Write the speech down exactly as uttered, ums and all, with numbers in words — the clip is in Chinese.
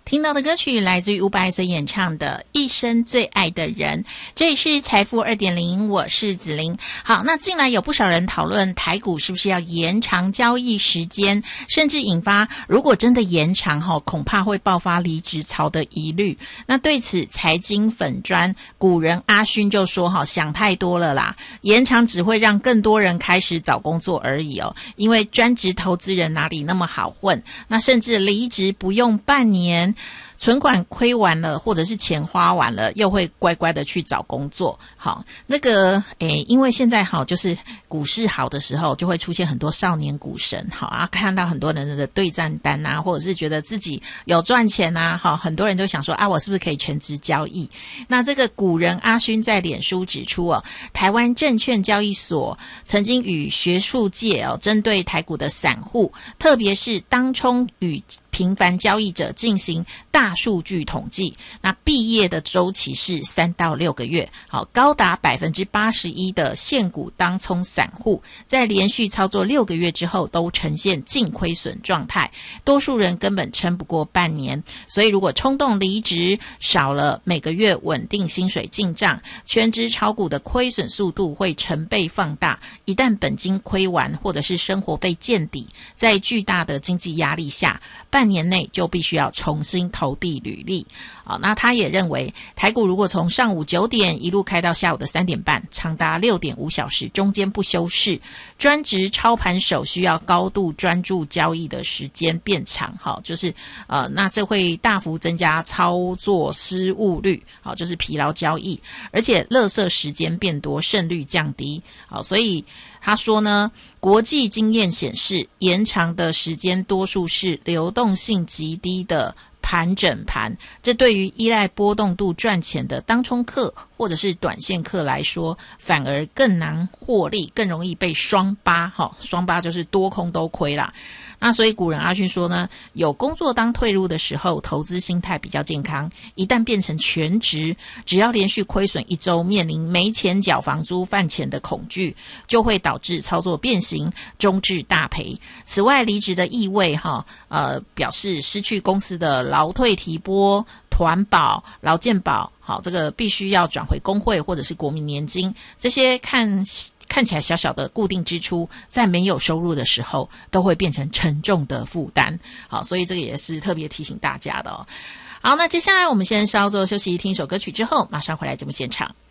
听到的歌曲来自于伍佰所演唱的《一生最爱的人》，这里是财富 二点零， 我是子琳。好，那近来有不少人讨论台股是不是要延长交易时间，甚至引发如果真的延长恐怕会爆发离职潮的疑虑。那对此财经粉专古人阿勋就说想太多了啦，延长只会让更多人开始找工作而已哦，因为专职投资人哪里那么好混，那甚至离职不用半年，存款亏完了或者是钱花完了，又会乖乖的去找工作。好，那个诶，因为现在好就是股市好的时候，就会出现很多少年股神，好啊，看到很多人的对账单啊，或者是觉得自己有赚钱啊，好，很多人都想说啊，我是不是可以全职交易？那这个古人阿勋在脸书指出哦，台湾证券交易所曾经与学术界哦，针对台股的散户，特别是当冲与频繁交易者进行大数据统计，那毕业的周期是三到六个月，好，高达百分之八十一的现股当冲散户在连续操作六个月之后都呈现净亏损状态，多数人根本撑不过半年，所以如果冲动离职，少了每个月稳定薪水进账，全职炒股的亏损速度会成倍放大，一旦本金亏完或者是生活费见底，在巨大的经济压力下，半年内就必须要重新投递履历。好，那他也认为台股如果从上午九点一路开到下午的三点半，长达六点五小时，中间不休市，专职操盘手需要高度专注交易的时间变长，好，就是呃，那这会大幅增加操作失误率，好，就是疲劳交易，而且垃圾时间变多，胜率降低。好，所以他说呢，国际经验显示，延长的时间多数是流动性极低的盘整盘，这对于依赖波动度赚钱的当冲客或者是短线客来说，反而更难获利，更容易被双八，双八就是多空都亏啦。那所以古人阿勋说呢，有工作当退路的时候，投资心态比较健康，一旦变成全职，只要连续亏损一周，面临没钱缴房租饭钱的恐惧，就会导致操作变形，终至大赔。此外，离职的意味哈，呃，表示失去公司的劳退提拨、团保、劳健保，好，这个必须要转回工会或者是国民年金，这些看看起来小小的固定支出，在没有收入的时候都会变成沉重的负担。好，所以这个也是特别提醒大家的哦。好，那接下来我们先稍作休息，听一首歌曲之后马上回来节目现场。